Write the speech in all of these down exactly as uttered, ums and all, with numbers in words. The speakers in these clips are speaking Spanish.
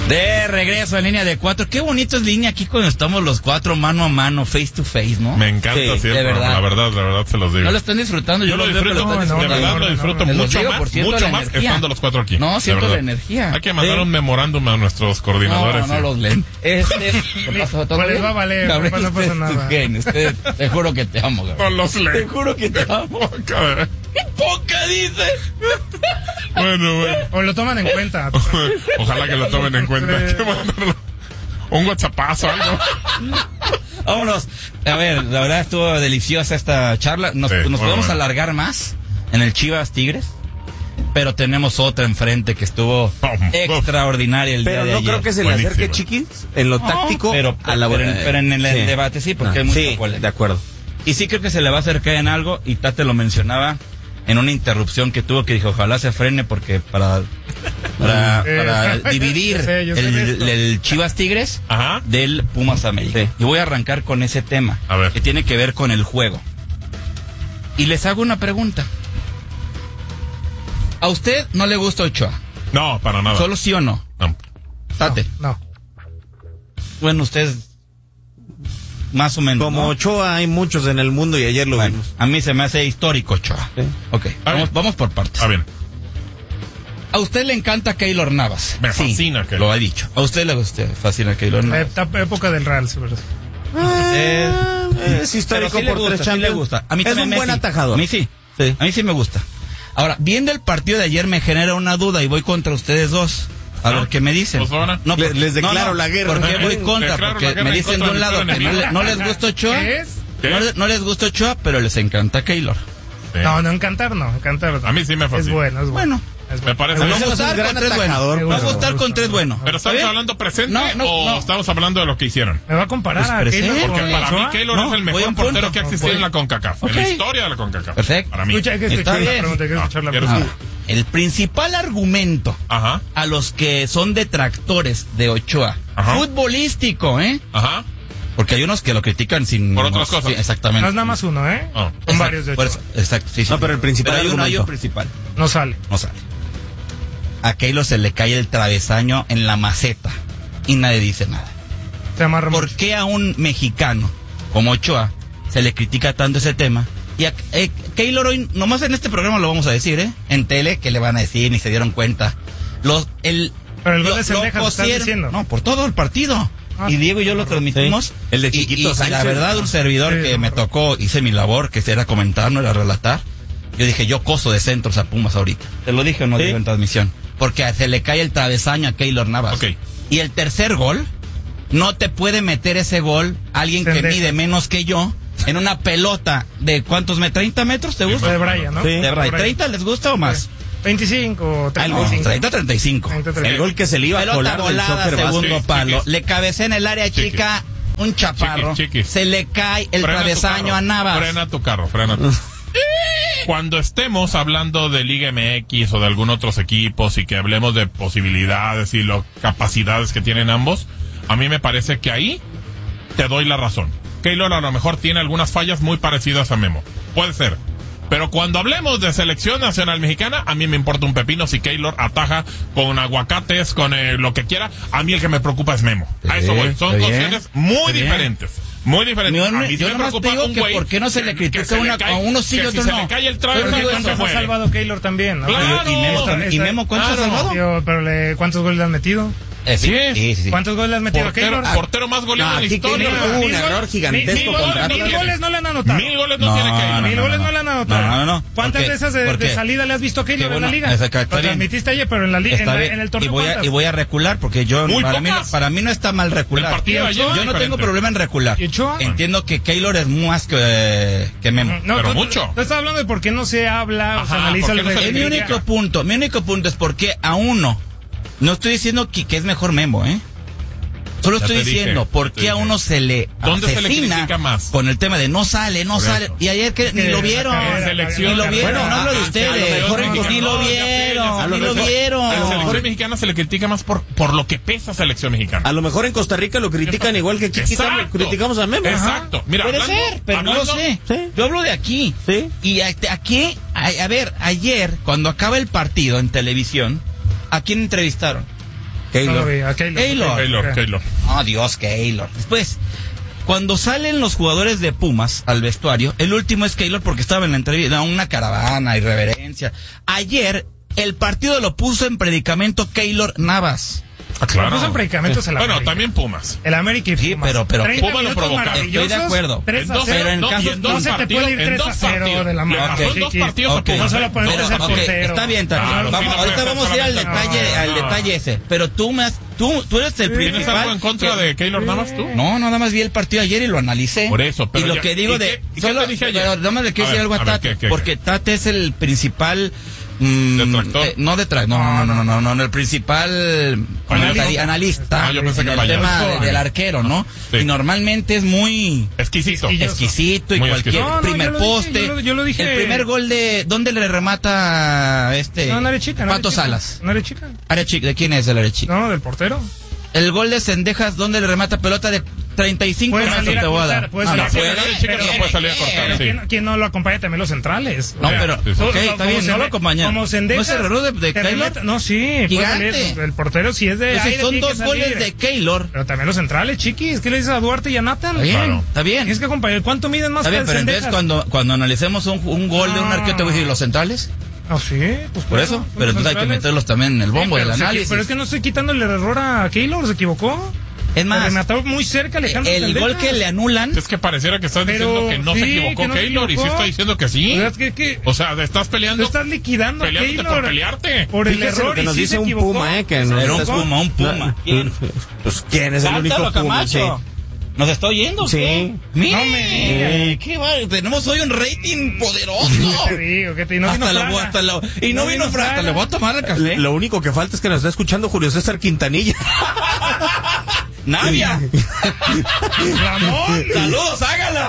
De regreso en línea de cuatro. Qué bonito es línea aquí cuando estamos los cuatro mano a mano, face to face, ¿no? Me encanta sí, siempre, de verdad. La verdad, la verdad se los digo. ¿No lo están disfrutando? Yo, yo lo disfruto, lo no, de verdad lo disfruto no, no, mucho digo, más, mucho más estando los cuatro aquí. No, siento la energía. Hay que mandar sí. un memorándum a nuestros coordinadores. No, no, no los leen. Este, ¿qué pasó? ¿Todo pues les va a valer, Gabriel, no pasa nada. Gen, este, te juro que te amo, Gabriel. No los leen. Te juro que te amo. ¡Qué poca dices! Bueno, bueno. O lo toman en cuenta. Ojalá que lo tomen en cuenta. Un WhatsAppazo, algo. Vámonos. A ver, la verdad estuvo deliciosa esta charla. Nos, sí, nos podemos bueno. alargar más en el Chivas Tigres, pero tenemos otra enfrente que estuvo oh, extraordinaria el pero día de no ayer. Creo que se le Buenísimo. acerque Chiquis en lo táctico. No, pero, a la, pero, en, pero en el sí. debate sí, porque no, hay mucho sí, polémica. De acuerdo. Y sí creo que se le va a acercar en algo, y Tate lo mencionaba en una interrupción que tuvo, que dijo, ojalá se frene porque para para, para dividir sí, el, el Chivas Tigres Ajá. del Pumas América. Sí. Y voy a arrancar con ese tema, a ver. que tiene que ver con el juego. Y les hago una pregunta. ¿A usted no le gusta Ochoa? No, para nada. ¿Solo sí o no? No. Tate. No. no. Bueno, usted... Más o menos. Como ¿no? Ochoa hay muchos en el mundo y ayer lo bueno, vimos. A mí se me hace histórico Ochoa. ¿Sí? Ok, vamos, vamos por partes. Ah, bien. ¿A usted le encanta Keylor Navas? Me fascina sí, Keylor. Lo ha dicho. ¿A usted le gusta, fascina Keylor Navas? Eh, época del Real, sí, ¿verdad? Eh, eh, es histórico sí por gusta, tres Champions. Sí le gusta. A mí es un me buen sí. atajador. A mí sí. sí. A mí sí me gusta. Ahora, viendo el partido de ayer me genera una duda y voy contra ustedes dos. A ¿No? ver qué me dicen. Pues no, les, les declaro no, no, la guerra. ¿Por qué voy contra? Porque me dicen de un lado que no, le, no les gusta Ochoa. ¿Qué es? ¿Qué? No, no les gusta Ochoa, pero les encanta Keylor. Sí. No, no, encantar no, encantar no. A mí sí me fascina. Es bueno, es bueno. Bueno. Es me parece. Vamos a estar con tres buenos. Vamos a estar con tres buenos. Pero estamos hablando presente no, no, no. o estamos hablando de lo que hicieron. Me va a comparar pues a Keylor. Porque para Ochoa? mí Keylor no, es el mejor portero que ha existido en la CONCACAF. Okay. En la historia de la CONCACAF. Perfecto. Para mí. Escucha, hay que escuchar la pregunta, hay que escuchar la pregunta. El principal argumento Ajá. a los que son detractores de Ochoa, Ajá. futbolístico, ¿eh? Ajá. Porque hay unos que lo critican sin... Por otras no, cosas. Sí, exactamente. No es nada más uno, ¿eh? Oh. Son exacto, varios de Ochoa. Eso, exacto, sí, sí. No, pero el principal pero hay argumento. uno, hay un principal. No sale. No sale. A Keylor se le cae el travesaño en la maceta y nadie dice nada. Se amarra ¿Por mucho. qué a un mexicano como Ochoa se le critica tanto ese tema? Y a eh, Keylor hoy, nomás en este programa lo vamos a decir, ¿eh? En tele, que le van a decir, ni se dieron cuenta. Los, el, pero el gol lo, de Cendejas lo están diciendo. No, por todo el partido. Ah, y Diego y yo lo transmitimos. Sí. El de Chiquito y, y Sánchez. la verdad, un servidor sí, que me tocó, hice mi labor, que era comentar, no era relatar. Yo dije, yo coso de centros a Pumas ahorita. ¿Te lo dije o no? ¿Sí? Digo en transmisión. Porque se le cae el travesaño a Keylor Navas. Okay. Y el tercer gol, no te puede meter ese gol alguien Cendejas. que mide menos que yo en una pelota de ¿cuántos metros? ¿treinta metros te gusta? De Brian, ¿no? Sí. De Brian. ¿treinta les gusta o más? veinticinco, treinta y cinco. No, treinta, treinta y cinco. El gol que se le iba a colar del soccer segundo Chiquis, palo. chiquis. Le cabecea en el área Chiquis. chica un chaparro. Chiquis, chiquis. Se le cae el frena travesaño a Navas. Frena tu carro, frena tu Cuando estemos hablando de Liga M X o de algún otros equipos y que hablemos de posibilidades y las capacidades que tienen ambos, a mí me parece que ahí te doy la razón. Keylor a lo mejor tiene algunas fallas muy parecidas a Memo. Puede ser. Pero cuando hablemos de selección nacional mexicana, a mí me importa un pepino si Keylor ataja con aguacates, con eh, lo que quiera. A mí el que me preocupa es Memo. A eso voy. Son opciones muy diferentes. Muy diferente. Yo, a mí yo me nomás preocupa digo un que güey por qué no se le critica una, a uno sí y otro si no. se le cae el Pero travesaño, ¿cuántos se ha salvado Keylor también? ¿No? Claro. Y Memo, Esta, ¿y Memo cuántos claro. ha salvado? Tío, pero le, ¿cuántos goles le han metido? Eh, sí, Sí. sí, sí. ¿Cuántos goles le han metido Portero, a Keylor? portero más goleado No, en la aquí historia. Keylor tuvo un error gigantesco Mil, contra mil Atlas. goles no le han anotado. Mil goles no, No, tiene Keylor. no, Mil no, goles no. no le han anotado. No, no, no. ¿Cuántas ¿Por de qué? esas de, ¿Por qué? de salida le has visto a Keylor Qué bueno. en la liga? Esa está Lo bien. transmitiste ayer, pero en la liga, en, la- en el torneo. y voy a ¿cuántas? y voy a recular porque yo Muy para mí, pocas. para mí no está mal recular. El partido yo ayer yo es no diferente. tengo problema en recular. ¿Y Ochoa? Entiendo que Keylor es más que, que Memo. No, Pero tú- mucho. Tú estás hablando de por qué no se habla, o se Ajá, analiza ¿por el qué no se Es le mi critica? único punto. Mi único punto es porque a uno no estoy diciendo que, que es mejor Memo, ¿eh? Solo Ya estoy te dije, diciendo ya por te qué a dije. uno se le ¿Dónde se le asesina critica más? con el tema de no sale, no Por sale. eso. Y ayer que ni Que lo la vieron, carrera, selección, ni lo la vieron, carrera. no hablo de Ah, ustedes, a lo mejor en ni lo México- no, ya sé, ya vieron, sé. ni lo vieron. A la selección mexicana se le critica más por, por lo que pesa selección mexicana. A lo mejor en Costa Rica lo critican igual que aquí quizás lo Exacto. criticamos a Memo. Exacto. Mira, Puede hablando- ser, pero no lo hablando- sé. Sí. Yo hablo de aquí. Sí. Y a- aquí, a, a ver, ayer, cuando acaba el partido en televisión, ¿a quién entrevistaron? Keylor. No, Keylor. Keylor. Keylor, Keylor. Oh, Dios, Keylor. Después, cuando salen los jugadores de Pumas al vestuario, el último es Keylor porque estaba en la entrevista, una caravana, irreverencia. Ayer, el partido lo puso en predicamento Keylor Navas. Ah, claro. Puso en predicamentos el Bueno, América. también Pumas. El América y Pumas. Sí, pero, pero Pumas lo provocaron. Estoy de acuerdo. En dos, Pero en no, caso- y en dos no se te partidos, puede ir en tres dos a cero partidos. de la Le mano. pasó en dos Chiqui. partidos a Ok. Pumas. No se lo pones Pero, al ok, portero. está bien, está bien. Claro, Vamos, sí, no ahorita puede vamos ser a ir al solamente- detalle, no, al no. detalle ese. Pero tú me has, tú, tú eres el ¿Tienes principal. algo en contra de Keylor Navas tú? No, nada más vi el partido ayer y lo analicé. Por eso, pero y lo ya- que digo ¿y de qué- y qué solo, te dije ayer? pero nada más le quiero A decir ver, algo a a ver, Tate, ¿qué, qué, porque qué? Tate es el principal mm, ¿Detractor? eh, no detractor, no, no, no, no, no, no, no, el principal Analista. analista Ah, yo pensé en que el payaso. tema de- del arquero, ¿no? Sí. Y normalmente es muy Exquisito. Y yo- exquisito y Muy cualquier exquisito. No, no, primer yo lo dije, poste. yo lo- yo lo dije. El primer gol de ¿dónde le remata este No, no área chica. no área Pato chica. Salas? No área chica. Área chica, ¿de quién es el área chica? No, del portero. El gol de Cendejas, ¿dónde le remata pelota de treinta y cinco Puede metros salir a te voy a dar? cortar, puede Ah, salir no a puede. cortar, chica pero- no puede salir a cortar, pero sí. ¿quién, quién no lo acompaña también los centrales? No, O sea, pero, sí, sí. ok, como está bien, no Cende- lo acompañan. Como Cendejas, ¿No es el error de, de te Keylor? remete- No, sí. puede Gigante. salir. El portero sí es de Entonces, aire, son tiene que dos goles salir. de Keylor. Pero también los centrales, chiquis. ¿Qué le dices a Duarte y a Nathan? Está bien, Claro. está bien. Tienes que acompañar. ¿Cuánto miden más Está bien, que pero entonces Cendejas? cuando, cuando analicemos un, un gol de un Ah. arquero, te voy a decir, ¿los centrales? Ah, sí, pues Por eso, son pero los entonces hay que centrales. meterlos también en el bombo Sí, del pero se- análisis. Pero es que no estoy quitando el error a Keylor, se equivocó. Es más, Se remató muy cerca Alejandro el Cendejas. gol que le anulan, Es que pareciera que estás Pero, diciendo que no se sí, equivocó que no se Keylor y sí equivocó. está diciendo que sí. O sea, es que, que O sea, estás tú peleando, estás liquidando a peleándote Keylor por pelearte. por el Fíjese error lo que y nos sí dice se un equivocó. Puma, eh, que Se no- era un equivocó. Puma, un Puma. ¿Quién? Pues, ¿quién es el único Cántalo, Puma? Sí. Camacho. ¿Nos está oyendo? Sí. ¿Qué? Mire, No me- qué va, tenemos hoy un rating poderoso. Te digo, que te, y no vino hasta la, Fraga. hasta la- y no, No vino vino Fraga, hasta Fraga. le voy a tomar el café. Lo único que falta es que nos está escuchando Julio César Quintanilla. Navia. Ramón. Saludos, hágala.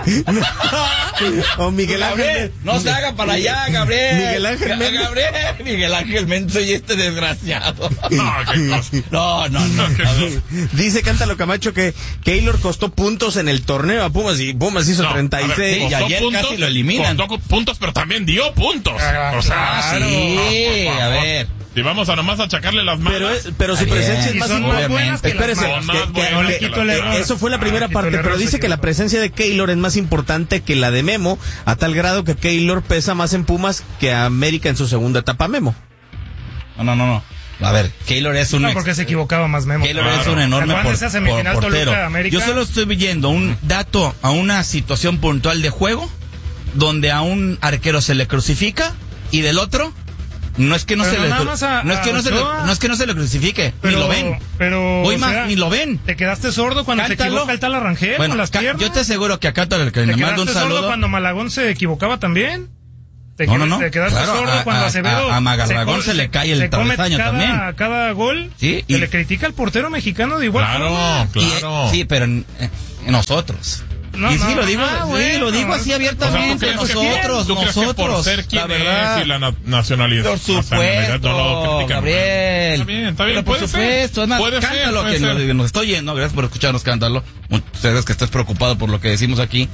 O Miguel Gabriel, Ángel. no se haga para allá, Gabriel. Miguel Ángel Ga- Méndez. Gabriel, Miguel Ángel Méndez y este desgraciado. No, qué cosa. No, no, no. A ver. Dice Cántalo Camacho que Keylor costó puntos en el torneo a Pumas y Pumas hizo No, treinta y a ver, seis. y costó ayer puntos, casi lo eliminan. Costó puntos, pero también dio puntos. Ah, o sea, Ah, Claro. sí, por favor. a ver. Si vamos a nomás achacarle las manos. Pero, es- pero su Está presencia bien. es Y más son más obviamente. buenas que las Espérese, Son malas. más que- que- buenas no le que quito las el malas. error. Eso fue la Ah, primera quito el parte, error, pero se dice que la equivocó. presencia de Keylor es más importante que la de Memo, a tal grado que Keylor pesa más en Pumas que a América en su segunda etapa Memo. No, no, no, no. A ver, Keylor es un No, ex- porque se equivocaba más Memo. Keylor Claro. es un enorme ¿Se acuerdan de por- esa semifinal por- portero. Toluca América? Yo solo estoy viendo un dato a una situación puntual de juego donde a un arquero se le crucifica y del otro no es que no Pero se le nada más a- no es que a no se le, Ochoa. no es que no se le crucifique, Pero, ni lo ven. Pero, Voy o más, sea, ni lo ven. ¿Te quedaste sordo cuando se Cántalo. equivoca el tal Arrangel Bueno, con las ca- piernas? yo te aseguro que acá te le, que ¿Te le mando quedaste un sordo saludo. cuando Malagón se equivocaba también? ¿Te, No, qued- no, no. ¿Te quedaste Claro, sordo a- cuando a- Acevedo... a- a Magarragón come- se le cae el come travesaño cada, también. cada gol Sí, se y- le critica al portero mexicano de igual Claro, forma. Y, eh, claro. sí, pero en, en nosotros. No, y sí, no, lo digo, ah, sí, bueno. lo digo así O sea, ¿tú abiertamente. crees que- nosotros, ¿tú crees que nosotros. por ser quien la verdad. es y la na- nacionalidad? Por nacionalidad supuesto, no lo critican? Gabriel. Está bien, está bien, Pero por puede ser. supuesto, es más, Puede ser, cántalo puede que ser. nos, nos estoy yendo. Gracias por escucharnos, cántalo. Ustedes que estés preocupado por lo que decimos aquí.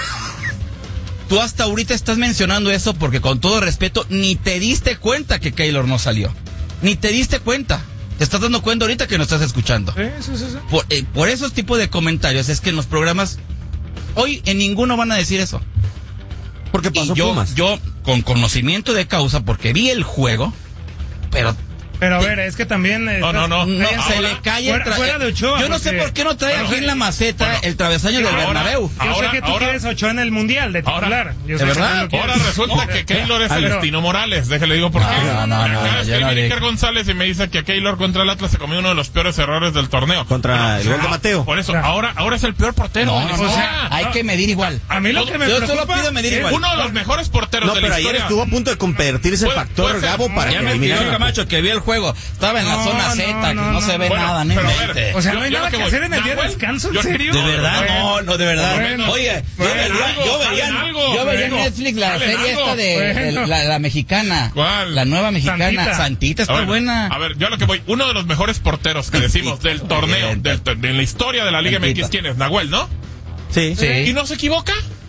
Tú hasta ahorita estás mencionando eso porque con todo respeto ni te diste cuenta que Keylor no salió. Ni te diste cuenta. Te estás dando cuenta ahorita que nos estás escuchando. Sí, sí, sí, sí. Por, eh, por esos tipos de comentarios es que en los programas hoy en ninguno van a decir eso. Porque pasó Y yo, Pumas. yo con conocimiento de causa porque vi el juego, pero Pero a ver, es que también... eh, No, no, no. no, ahora- se le cae el fuera, tra- fuera de Ochoa. Yo no sé porque- por qué no trae Bueno, aquí en la maceta bueno, el travesaño del ahora- Bernabéu. Yo Ahora- sé que tú ahora- quieres Ochoa en el Mundial de Ahora- titular. Yo ¿De sé que verdad? tú lo quieres. Ahora resulta que Keylor es Pero- Celestino Morales, déjale digo por qué. No, no, no, Me no, acaba de yo escribir no Iker dije. González y me dice que Keylor contra el Atlas se comió uno de los peores errores del torneo. Contra el gol de ah, Mateo. Por eso, Ya. ahora, ahora es el peor portero. No, de la no, no, historia. hay que medir igual. A mí lo que me Yo solo preocupa pido medir es- igual. Uno de los mejores porteros No, de la pero ayer historia. estuvo a punto de convertirse en Puede- factor puede ser. Gabo para Ya me escribió eliminar. Camacho que vio el juego. Estaba en la No, zona no, Z, que no, no, no, se ve Bueno, nada, pero a no ver, invente. O sea, Yo- no hay yo nada lo que que voy- hacer en el día de Nahuel, descanso, yo ¿en serio? De verdad, Bueno. no, no, de verdad. Bueno. Oye, yo Bueno, veía, algo, yo veía, salen algo, yo veía en bueno, Netflix la salen serie algo. esta de Bueno. el- la, la mexicana. ¿Cuál? La nueva mexicana. Santita. Santita, está A ver, buena. A ver, yo a lo que voy. Uno de los mejores porteros que decimos del torneo, del- de la historia de la Liga M X, Santita. ¿quién es? Nahuel, ¿no? Sí. Sí. ¿Y no se equivoca?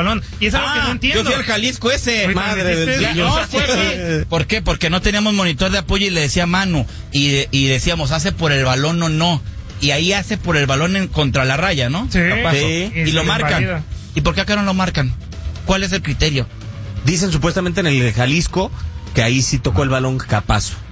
balón. Y es algo ah, que no entiendo. Yo fui al Jalisco ese. Ahorita Madre del metiste- Señor. No, fue, fue. ¿Por qué? Porque no teníamos monitor de apoyo y le decía Manu. Y, y decíamos, hace por el balón o no. Y ahí hace por el balón en, contra la raya, ¿no? Sí. Capaz. Sí. Y, Y lo se marcan. invalida. ¿Y por qué acá no lo marcan? ¿Cuál es el criterio? Dicen supuestamente en el de Jalisco que ahí sí tocó el balón Capazo.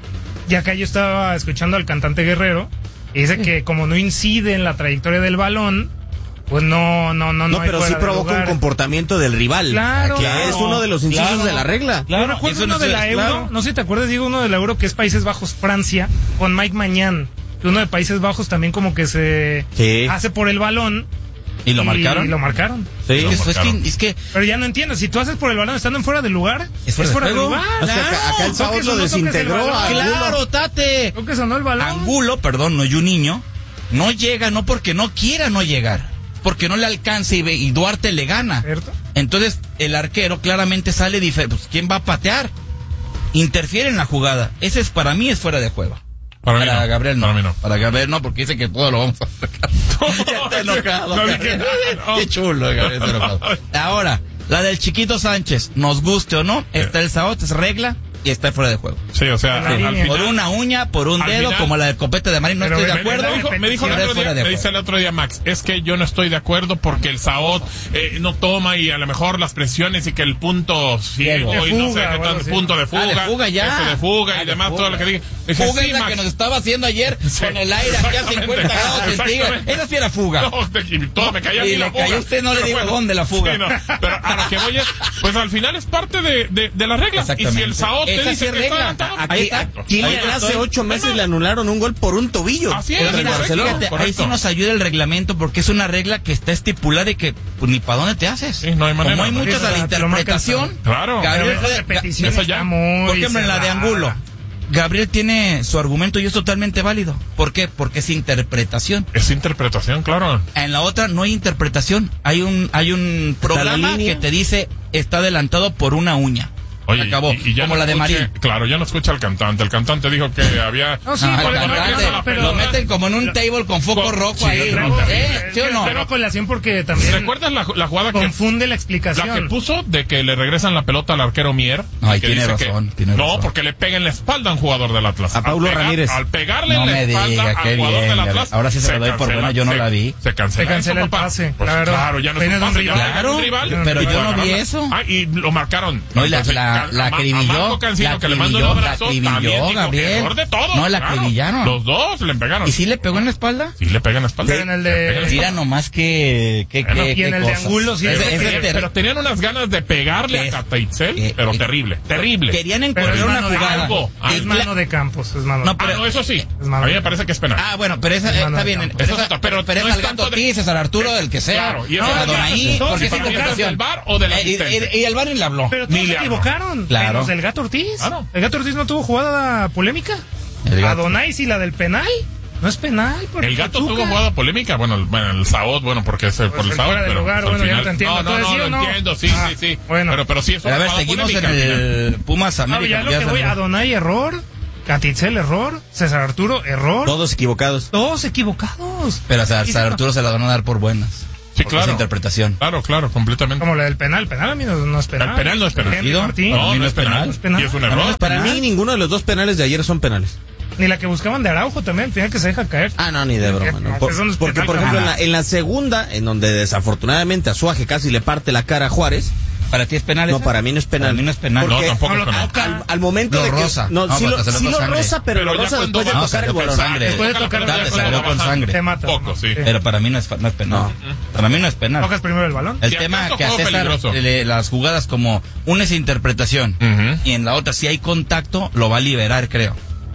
Y acá yo estaba escuchando al cantante Guerrero y dice que como no incide en la trayectoria del balón, pues no, no, no, no. No, pero sí provoca un comportamiento del rival. Claro. Que claro, es uno de los incisos claro, de la regla. Claro, yo recuerdo uno de la Euro, claro. No sé si te acuerdas, digo, uno de la Euro que es Países Bajos, Francia, con Mike Mañán. Que uno de Países Bajos también como que se sí. hace por el balón. ¿Y lo marcaron? Y lo marcaron. Sí, lo es, marcaron. Es, que, es que... Pero ya no entiendo, si tú haces por el balón estando en fuera del lugar, es fuera, es fuera de del lugar. O sea, claro. acá, acá el Sao lo desintegró. Claro, Tate. Creo que sonó el balón. Angulo, perdón, no, y un niño, no llega, no porque no quiera no llegar, porque no le alcanza y, y Duarte le gana. ¿Cierto? Entonces, el arquero claramente sale diferente. Pues, ¿quién va a patear? Interfiere en la jugada. Ese es, para mí, es fuera de juego. Para, para mí no. Gabriel no. Para mí no. Para Gabriel no, porque dice que todo lo vamos a sacar. Ya está enojado. No, dije, no. Qué chulo, Gabriel está enojado. Ahora, la del Chiquito Sánchez, nos guste o no, está el Sao, es regla y está fuera de juego. Sí, o sea, al final, por una uña, por un dedo, final, como la del copete de Marín, no estoy de acuerdo. Me dijo, me dijo el otro día, me dice el otro día Max, es que yo no estoy de acuerdo porque el Sao eh, no toma y a lo mejor las presiones y que el punto ciego y no sé qué tal, punto de fuga, ah, de fuga ya. Eso de fuga ah, y demás, fuga. todo lo que dije. Dije fuga sí, es la Max. Que nos estaba haciendo ayer sí, con el aire aquí a cincuenta grados centígrados. Esa sí era fuga. No, y todo me cayó a mí y la le fuga. cayó a usted, no le digo bueno, dónde la fuga. Sí, no, pero a lo que voy es, pues al final es parte de, de, de las reglas. Y si el Sao te esa dice sí que regla. está Aquí, Kylian hace ocho meses le anularon un gol por un tobillo. Así es, mira, fíjate, ahí sí nos ayuda el reglamento porque es una regla que está estipulada y que pues, ni para dónde te haces. Sí, no hay manera. Como hay muchas a la interpretación. Claro. Gabriel, eso ya muy por ejemplo, en la de Angulo. Gabriel tiene su argumento y es totalmente válido. ¿Por qué? Porque es interpretación. Es interpretación, claro. En la otra no hay interpretación. Hay un hay un programa que te dice está adelantado por una uña. Oye, acabó, y, y ya como no la de escuche, Marín. Claro, ya no escucha al cantante. El cantante dijo que había... No, sí, ah, por el cantante, pero, lo meten como en un lo, table con foco con, rojo sí, ahí. Traigo, ¿Eh? ¿Sí o no? Traigo colación porque también... ¿Recuerdas la, la jugada confunde que... Confunde la explicación. La que puso de que le regresan la pelota al arquero Mier. No, que tiene dice razón, que, tiene No, razón. porque le pega en la espalda a un jugador del Atlas. A Paulo al pegar, Ramírez. Al pegarle no en la espalda diga, al jugador bien, del Atlas... Ahora sí se, se lo doy por buena, yo no se, la vi. Se cancela, se cancela eso, el pase. Pues, claro, claro, ya no es un pase, ya claro, un rival. Pero yo no vi eso. Ah, y lo marcaron. No, y la, la, la acribilló. La que le mandó un abrazo, acribilló, Gabriel. De todos, no, la claro. acribillaron. Los dos le pegaron. ¿Y sí le pegó en la espalda? Sí le pega en la espalda. Pero en el de... Mira nomás que... que, bueno, que y en el cosas. de Angulo sí. Ese, es ese, pero tenían unas ganas de pegarle es, a Cataitzel, pero eh, terrible, terrible. Querían encontrar una jugada. Algo, es mano de Campos, es mano no, pero, ah, no, eso sí. Es mano a mí me parece que es penal. Ah, bueno, pero esa está bien. Eso pero, es otra, pero, pero no es al Gato Ortiz, César Arturo, del que sea. Claro, y no, a Donaí, porque es interpretación. ¿Del bar o del asistente? Y el bar ni le habló. Pero todos se equivocaron. Claro. El Gato Ortiz. El Gato Ortiz no tuvo jugada polémica. A Donay sí la del penal. No es penal. El Gato tuvo jugada polémica. Bueno, el, bueno, el Saot, bueno, porque es pues por el Saot. Pero lugar, pues, bueno, final, ya te entiendo. No, no, no, lo no? entiendo, sí, ah, sí, sí. Bueno. Pero, pero sí es una jugada polémica. A ver, seguimos en el Pumas América. No, ya lo que voy, a Donay error. Catitzel, error. César Arturo, error. Todos equivocados. Todos equivocados. Pero a César Arturo se la van a dar por buenas. Sí, claro. Esa interpretación. Claro, claro, completamente. Como la del penal. Penal a mí no, no es penal. El penal no es penal. No, no es penal. No es penal. Y es un error. Para mí, ninguno de los dos penales de ayer son penales. Ni la que buscaban de Araujo también, al final que se deja caer. Ah, no, ni de broma. No. Por, no porque, por ejemplo, en la, en la segunda, en donde desafortunadamente Azuaje casi le parte la cara a Juárez. ¿Para ti es penal? No, esa? Para mí no es penal. Para mí no es penal. No, tampoco no es penal. Al, al momento lo de que... rosa. No, no sí, lo, sí lo rosa, pero, pero lo rosa después de no, tocar el balón. Sangre. Después de tocar el balón. Se salió con sangre. Te mata. Poco, sí. Pero para mí no es, no es penal. No. Para mí no es penal. Tocas primero el balón. El tema que a César le, las jugadas como una es interpretación uh-huh. y en la otra si hay contacto lo va a liberar, creo.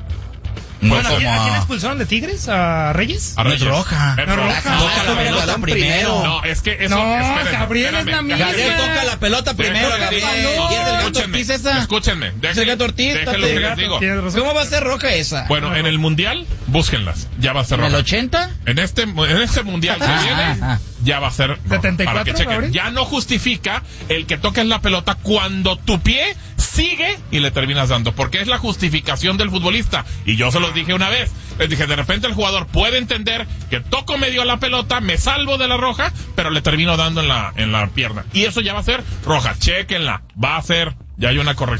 No bueno, como... ¿a quién expulsaron de Tigres? ¿A Reyes? A Reyes. No es roja. Es roja. Toca la pelota primero. No, es que eso... No, espérenme, Gabriel espérenme. es la misma. Gabriel toca la pelota primero, Gabriel. ¿Quién es el Gato Ortiz esa? Escúchenme. ¿Es el Gato Ortiz? ¿Cómo va a ser roja esa? Bueno, en el Mundial, búsquenlas. Ya va a ser roja. ¿En el ochenta? En este, en este Mundial que viene, ya va a ser roja. ¿setenta y cuatro, para que chequen. Ya no justifica el que toques la pelota cuando tu pie sigue y le terminas dando. Porque es la justificación del futbolista. Y yo se los dije una vez. Les dije, de repente el jugador puede entender que toco medio la pelota, me salvo de la roja, pero le termino dando en la, en la pierna. Y eso ya va a ser roja. Chéquenla. Va a ser, ya hay una corrección.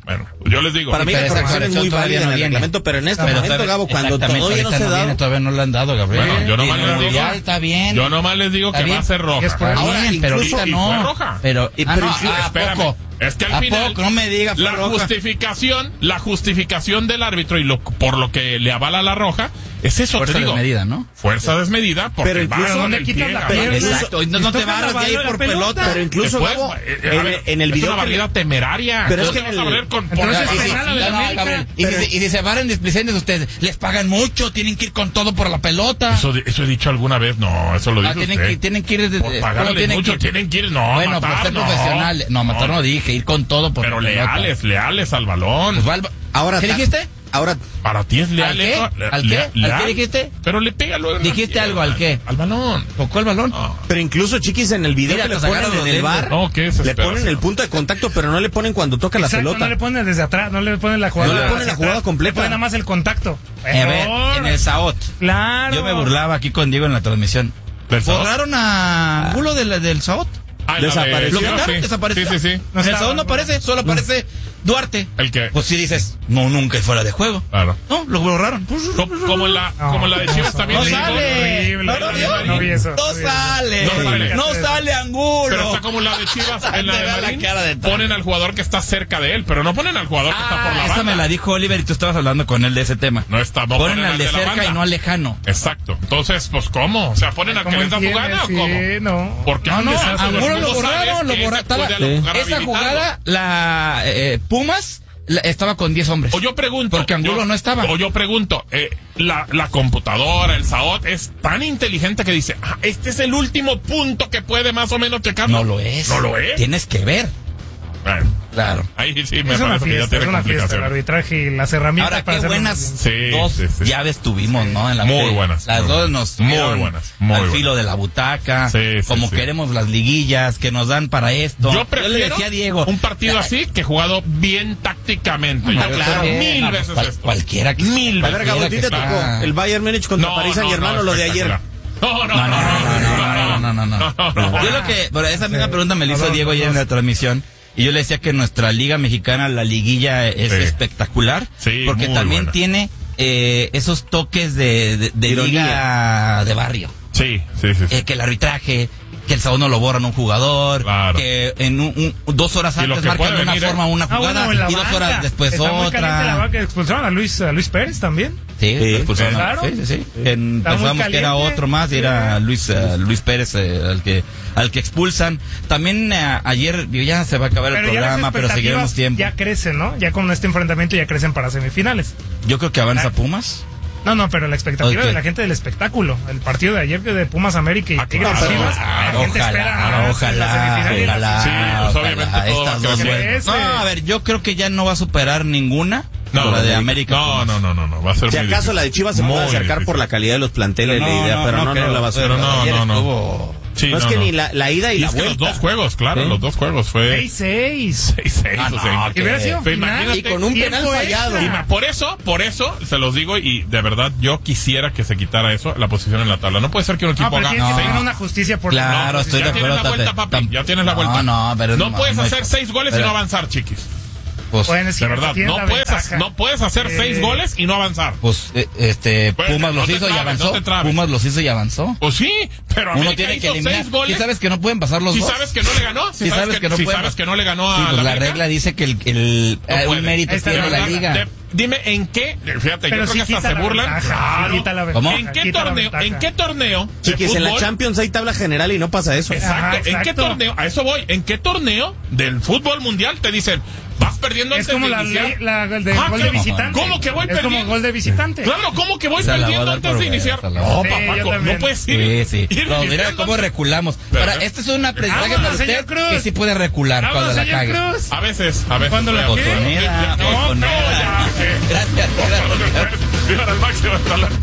Bueno, yo les digo. Para mí la corrección es muy válida en el reglamento, pero en este pero momento, sabe, Gabo, cuando todavía no se no da... viene, todavía no le han dado, Gabriel. Bueno, yo nomás y les digo... Está bien. Yo nomás les digo que bien. va a ser roja. Está Ahora, bien, pero ahorita y, no. y fue roja. Pero, y, ah, pero no, incluso, ¿a espérame. poco? Es que al ¿A final, poco? No me digas, la roja. justificación, la justificación del árbitro y lo, por lo que le avala la roja, es eso, Fuerza te digo. desmedida, ¿no? Fuerza desmedida, porque Pero incluso va ¿dónde el quitas pie, la Gabriel. pierna? Exacto, y no, no te barras de ahí por pelota. Pero incluso, Después, Gabo, eh, en, a ver, en el video es una que le- barrida temeraria. Pero es Entonces que en vamos a el- ver con... Entonces, por- es sí, penal sí, de sí, la no, América. Gabriel. Y, si, y si se barren displicentes ustedes, les pagan mucho, tienen que ir con todo por la pelota. Eso, eso he dicho alguna vez, no, eso lo Ah, dice tienen, usted. que, tienen que ir de, Por de- pagarles ¿cómo tienen mucho, que ir? tienen que ir, no, Bueno, matar, por ser no. profesional. No, matar no dije, ir con todo por Pero la pelota. leales, leales al balón. Pues va al- Ahora, ¿Qué ta- dijiste? Ahora, Para ti es leal. ¿Al qué? eso, le- ¿Al qué? lea- ¿Al qué leal. dijiste? Pero le pega luego en la ¿Dijiste pierna. algo? ¿Al qué? Al balón. ¿Tocó el balón? No. pero incluso, chiquis, en el video Mira, que le hasta ponen sacaron en los el bar, No, qué le desesperación. ponen el punto de contacto, pero no le ponen cuando toca la Exacto, pelota. no le ponen desde atrás, no le ponen la jugada. No le ponen la hacia jugada atrás, completa. Le ponen nada más el contacto. A ver, Mejor. en el Saot. Claro. Yo me burlaba aquí con Diego en la transmisión. ¿Del Saot? ¿Borraron a Angulo del, del Saot? Ah, la Desapareció. de- ¿Lo sí, quitaron? sí. ¿Desapareció? Sí, sí, sí. No en el estaba, Saot no no. aparece, solo aparece Duarte. ¿El qué? Pues si dices, no, nunca es fuera de juego. Claro. No, lo borraron. Co- Como en la, No, como en la de Chivas no, también. No le digo- sale. horrible, No lo vio. no vi eso, No no vi eso. sale. No sale. No sale Angulo. Pero está como la de Chivas, en la Te de vea la Marín, cara de tal. ponen al jugador que está cerca de él, pero no ponen al jugador que está por la Ah, banda. esa me la dijo Oliver y tú estabas hablando con él de ese tema. No está, no Ponen ponen al al de de la cerca banda. y no al lejano. Exacto. Entonces, pues, ¿cómo? O sea, ¿ponen al que ¿Cómo les da entiendes? jugada o Sí, cómo? no. Porque No, no, antes hace Angulo dos lo minutos borraron, sabes lo que borraron. ese puede Estaba- a lo mejor Esa habilitarlo. jugada, la eh, Pumas, la- estaba con diez hombres. O yo pregunto. Porque Angulo yo- no estaba. O yo pregunto, eh, la, la computadora, el Saot, es tan inteligente que dice, ah, este es el último punto que puede más o menos checarlo. No lo es. No lo es. Tienes que ver. Bueno, Claro. ahí sí me Es una parece que ya fiesta, tiene es una fiesta el complicaciones. arbitraje y las herramientas Ahora, para qué hacerlo buenas bien. Sí, dos sí, sí. llaves tuvimos, ¿no? En la Muy que buenas, Las muy dos buenas. nos Muy tuvieron buenas, muy al buenas. filo de la butaca, Sí, sí, como sí. queremos las liguillas que nos dan para esto. Yo prefiero le decía a Diego, un partido ah, así que jugado bien tácticamente. no, Yo claro, prefiero mil no, veces cual- esto. cualquiera que Mil a ver, veces. Gabo, ¿a ti te que tocó está- el Bayern Múnich contra París Saint Germain o lo de ayer? No, no, No, no, no, no, no, no, no, no, no, no. Yo lo que, bueno, esa misma pregunta me la hizo Perdón, Diego ayer en perdón. la transmisión. Y yo le decía que nuestra liga mexicana, la liguilla, es Sí. espectacular. Sí, porque muy también buena. tiene eh, esos toques de, de, de Ironía. liga de barrio. Sí, sí, sí. sí. Eh, que el arbitraje, que el sábado no lo borran un jugador, Claro. que en un, un- dos horas Y lo antes que marcan puede una venir, ¿eh? forma una Ah, jugada bueno, en la y dos banca. horas después Está muy caliente la otra. banca. Expulsaron a Luis, a Luis Pérez también. Sí, Sí, expulsaron a- claro. sí, sí, sí. En- Está muy pensábamos que era caliente. otro más y era Luis eh, Luis Pérez eh, al que al que expulsan. También eh, ayer digo, ya se va a acabar el Pero ya las programa, pero seguiremos expectativas tiempo. ya crecen, ¿no? Ya con este enfrentamiento ya crecen para semifinales. Yo creo que avanza Ah. Pumas. No, no, pero la expectativa Ok. de la gente del espectáculo. El partido de ayer de Pumas América y Ah, Tigres claro. Chivas. Ah, La gente espera ojalá, más ojalá, la semifinal y la ojalá, Sí, pues, obviamente ojalá, todo va estas a dos crecer. vueltas. No, a ver, yo creo que ya no va a superar ninguna No, la de América. No, Pumas. no, no, no, no, va a ser Si muy acaso difícil. la de Chivas se Muy puede acercar difícil. por la calidad de los planteles, la idea, pero no, no, creo, la va a pero superar. no, ayer no, no. estuvo- Sí, No es no, que no. ni la, la ida y, Y la es que vuelta. los dos juegos, claro, Sí. los dos juegos fue seis seis. seis seis. Ah, o sea, no, Y hubiera sido Pero final. imagínate- Y con un Tiempo penal extra. fallado. Y ma- por eso, por eso, se los digo, y de verdad yo quisiera que se quitara eso, la posición en la tabla. No puede ser que un No, equipo pero haga tienes que seis. tener una justicia por Claro, No, estoy ya de tienes acuerdo. la vuelta, Tape. papi, ya tienes la No, vuelta. no, pero No no, puedes no hay- hacer seis goles y pero- no avanzar, chiquis. Pues, Bueno, es De que verdad, tienes no la puedes, ventaja. ha- no puedes hacer Eh, seis goles y no avanzar. pues eh, este Bueno, Pumas no los te hizo y trabes, avanzó. no te trabes. Pumas los hizo y avanzó. Pues sí, pero Uno América tiene que hizo eliminar. seis ¿Sí goles. sabes que no pueden pasar los Si dos? sabes que no le ganó, si Sí sabes, sabes que, que no si pueden sabes pasar. que no le ganó a Sí, pues la América, regla dice que el, el, no eh, puede. un mérito Ahí está tiene la la regla. liga. De- dime en qué, fíjate, Pero yo sí creo que quita hasta se la burlan. ventaja, Claro. sí quita la ¿Cómo? ventaja, ¿En qué quita la torneo? ventaja. ¿En qué torneo? de Chiquis, en la fútbol? Champions hay tabla general y no pasa eso. Exacto. Ajá, ¿En qué exacto. torneo? A eso voy. ¿En qué torneo del fútbol mundial te dicen vas perdiendo Es antes como de la, iniciar? ley, la el de Ah, gol de ¿cómo? visitante. ¿Cómo que voy Es como perdiendo? gol de visitante. Claro, ¿cómo que voy Se la voy a perdiendo dar antes por de buena, iniciar? se la No, voy a dar. Sí, yo Papaco, también. no puedes Sí, ir. sí. ir No, mira iniciando cómo antes. reculamos. Pero- Ahora, este es un aprendizaje Vámonos, para usted señor Cruz. que sí puede recular Vámonos, cuando la señor cague. Cruz. A veces, a veces. Cuando la Pero- quiere. Botonera, No, no, botonera. ya, eh. Gracias, gracias. Viva al máximo, hasta la-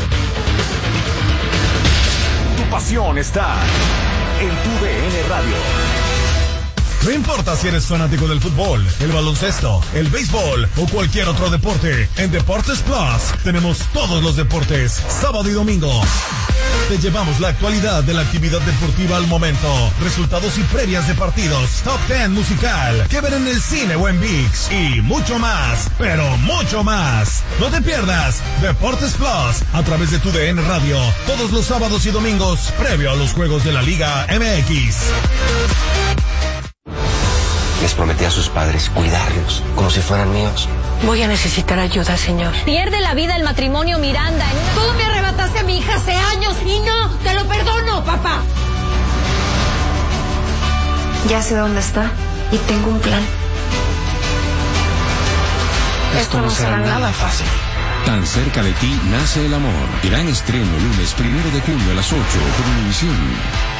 Tu pasión está en tu D N Radio. No importa si eres fanático del fútbol, el baloncesto, el béisbol o cualquier otro deporte, en Deportes Plus tenemos todos los deportes, sábado y domingo. Te llevamos la actualidad de la actividad deportiva al momento, resultados y previas de partidos, top ten musical, que ver en el cine o en ViX y mucho más, pero mucho más. No te pierdas Deportes Plus a través de tu D N Radio, todos los sábados y domingos, previo a los juegos de la Liga M X. Les prometí a sus padres cuidarlos, como si fueran míos. Voy a necesitar ayuda, señor. Pierde la vida el matrimonio Miranda en una... Tú me arrebataste a mi hija hace años y no, te lo perdono, papá. Ya sé dónde está y tengo un plan. Esto no será nada fácil. Tan cerca de ti nace el amor. Gran estreno lunes primero de junio a las ocho por Univisión.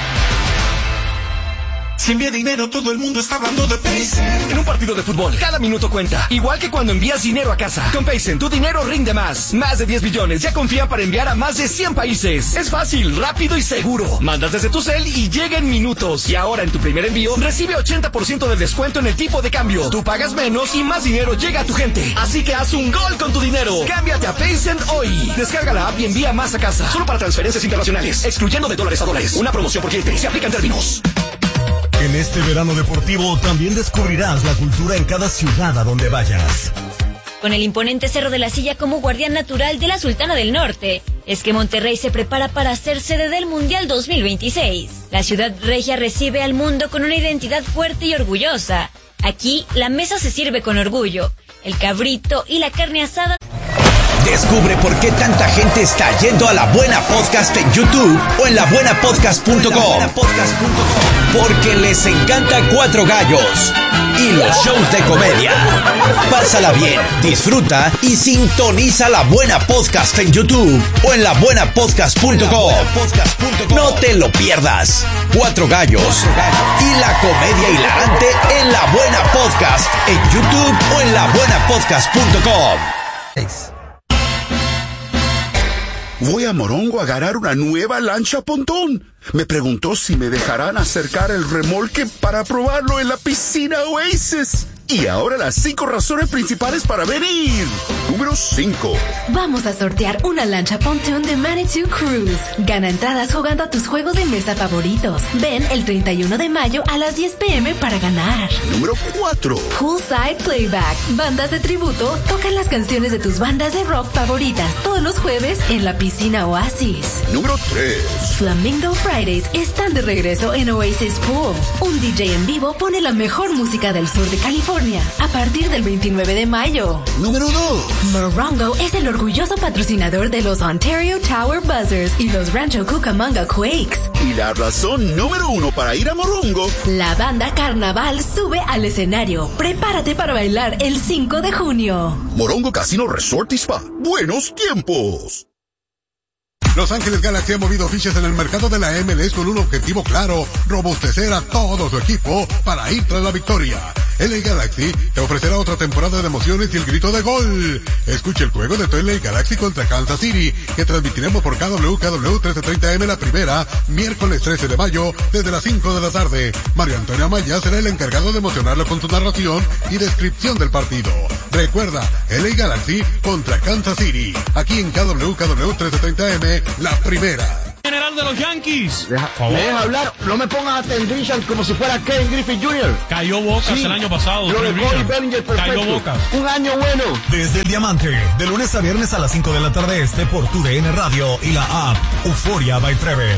Si envía dinero, todo el mundo está hablando de Paycen. En un partido de fútbol, cada minuto cuenta. Igual que cuando envías dinero a casa. Con Paycen, tu dinero rinde más. Más de diez billones ya confían para enviar a más de cien países. Es fácil, rápido y seguro. Mandas desde tu cel y llega en minutos. Y ahora en tu primer envío, recibe ochenta por ciento de descuento en el tipo de cambio. Tú pagas menos y más dinero llega a tu gente. Así que haz un gol con tu dinero. Cámbiate a Paycen hoy. Descarga la app y envía más a casa. Solo para transferencias internacionales. Excluyendo de dólares a dólares. Una promoción por cliente. Se aplica en términos. En este verano deportivo también descubrirás la cultura en cada ciudad a donde vayas. Con el imponente Cerro de la Silla como guardián natural de la Sultana del Norte, es que Monterrey se prepara para ser sede del Mundial dos mil veintiséis. La ciudad regia recibe al mundo con una identidad fuerte y orgullosa. Aquí, la mesa se sirve con orgullo. El cabrito y la carne asada... Descubre por qué tanta gente está yendo a La Buena Podcast en YouTube o en la buena podcast punto com. Porque les encanta Cuatro Gallos y los shows de comedia. Pásala bien, disfruta y sintoniza La Buena Podcast en YouTube o en la buena podcast punto com. No te lo pierdas. Cuatro Gallos y la comedia hilarante en La Buena Podcast en YouTube o en la buena podcast punto com. Voy a Morongo a agarrar una nueva lancha pontón. Me preguntó si me dejarán acercar el remolque para probarlo en la piscina Oasis. Y ahora las cinco razones principales para venir. Número cinco. Vamos a sortear una lancha pontoon de Manitou Cruise. Gana entradas jugando a tus juegos de mesa favoritos. Ven el treinta y uno de mayo a las diez pm para ganar. Número cuatro. Poolside Playback. Bandas de tributo tocan las canciones de tus bandas de rock favoritas todos los jueves en la piscina Oasis. Número tres. Flamingo Fridays están de regreso en Oasis Pool. Un D J en vivo pone la mejor música del sur de California a partir del veintinueve de mayo. Número dos. Morongo es el orgulloso patrocinador de los Ontario Tower Buzzers y los Rancho Cucamonga Quakes. Y la razón número uno para ir a Morongo. La banda Carnaval sube al escenario. Prepárate para bailar el cinco de junio. Morongo Casino Resort y Spa. Buenos tiempos. Los Ángeles Galaxy ha movido fichas en el mercado de la M L S con un objetivo claro: robustecer a todo su equipo para ir tras la victoria. L A Galaxy te ofrecerá otra temporada de emociones y el grito de gol. Escucha el juego de tu L A Galaxy contra Kansas City, que transmitiremos por K W K W trece treinta M la primera, miércoles trece de mayo, desde las cinco de la tarde. Mario Antonio Amaya será el encargado de emocionarlo con su narración y descripción del partido. Recuerda, L A Galaxy contra Kansas City, aquí en K W K W trece treinta M, la primera. General de los Yankees. Deja, ¿me deja hablar? No me pongas a Tendrishan como si fuera Ken Griffey junior Cayó Bocas sí. el año pasado. Lo de Cody Bellinger, perfecto. Cayó Bocas. Un año bueno. Desde el Diamante, de lunes a viernes a las cinco de la tarde este por tu D N Radio y la app Euforia by Trevel.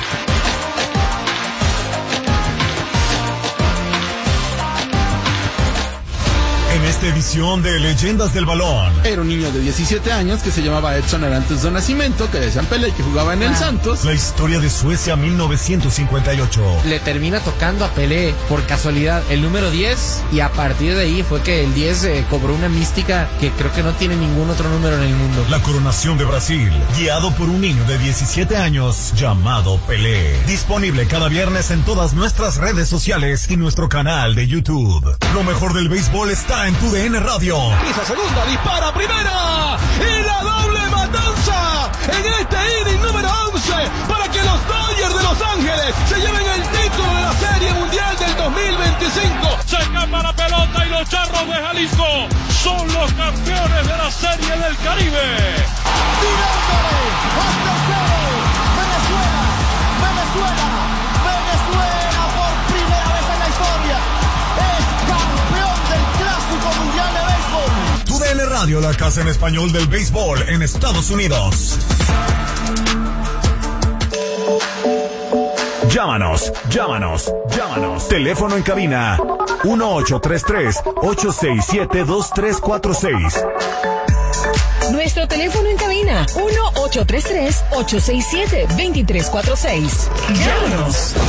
En esta edición de Leyendas del Balón. Era un niño de diecisiete años que se llamaba Edson Arantes do Nascimento, que decían Pelé, que jugaba en el Santos. La historia de Suecia mil novecientos cincuenta y ocho. Le termina tocando a Pelé, por casualidad, el número diez, y a partir de ahí fue que el diez eh, cobró una mística que creo que no tiene ningún otro número en el mundo. La coronación de Brasil, guiado por un niño de diecisiete años llamado Pelé. Disponible cada viernes en todas nuestras redes sociales y nuestro canal de YouTube. Lo mejor del béisbol está en tu D N Radio. Esa segunda, dispara primera y la doble matanza en este inning número once para que los Dodgers de Los Ángeles se lleven el título de la Serie Mundial del dos mil veinticinco. los Charros de Jalisco son los campeones de la Serie del Caribe. Tirándole hasta cero. Venezuela, Venezuela, Venezuela por primera vez en la historia es campeón del Clásico Mundial de Béisbol. Tu D N Radio, la casa en español del béisbol en Estados Unidos. Llámanos, llámanos, llámanos. Teléfono en cabina uno ocho tres tres, ocho seis siete, dos tres cuatro seis. Nuestro teléfono en cabina uno ocho tres tres, ocho seis siete, dos tres cuatro seis. Llámanos.